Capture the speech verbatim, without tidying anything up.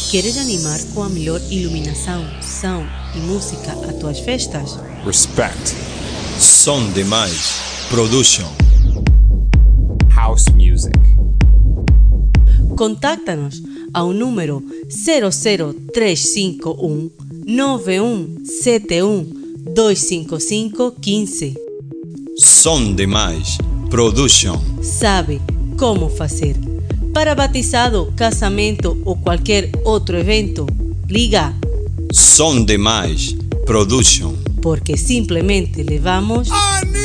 Queres animar com a melhor iluminação, som e música a tuas festas? Respect. Som Demais Production. House Music. Contáctanos ao número zero zero três cinco um nove um sete um dois cinco cinco um cinco. Som Demais Production. Sabe como fazer. Para batizado, casamento ou qualquer outro evento, liga Som Demais Production. porque simplesmente levamos